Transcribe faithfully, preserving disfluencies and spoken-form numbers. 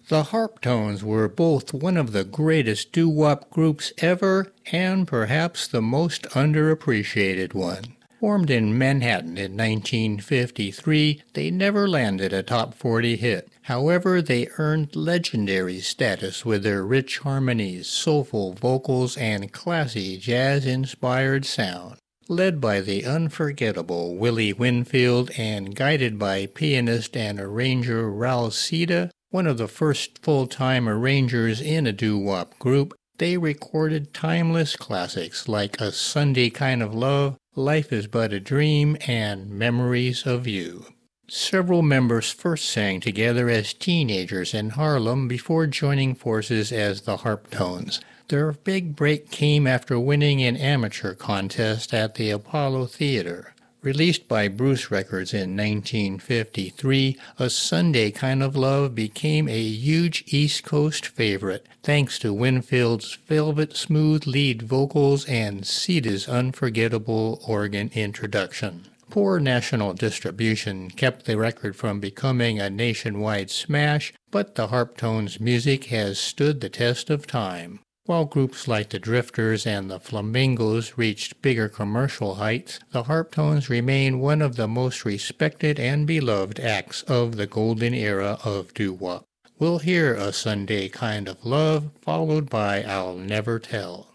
The Harptones were both one of the greatest doo-wop groups ever and perhaps the most underappreciated one. Formed in Manhattan in nineteen fifty-three, they never landed a top forty hit. However, they earned legendary status with their rich harmonies, soulful vocals, and classy jazz-inspired sound. Led by the unforgettable Willie Winfield and guided by pianist and arranger Raul Sida, one of the first full-time arrangers in a doo-wop group, they recorded timeless classics like A Sunday Kind of Love, Life is But a Dream, and Memories of You. Several members first sang together as teenagers in Harlem before joining forces as the Harptones. Their big break came after winning an amateur contest at the Apollo Theater. Released by Bruce Records in nineteen fifty-three, A Sunday Kind of Love became a huge East Coast favorite thanks to Winfield's velvet-smooth lead vocals and Sida's unforgettable organ introduction. Poor national distribution kept the record from becoming a nationwide smash, but the Harptones' music has stood the test of time. While groups like the Drifters and the Flamingos reached bigger commercial heights, the Harptones remain one of the most respected and beloved acts of the golden era of doo-wop. We'll hear A Sunday Kind of Love, followed by I'll Never Tell.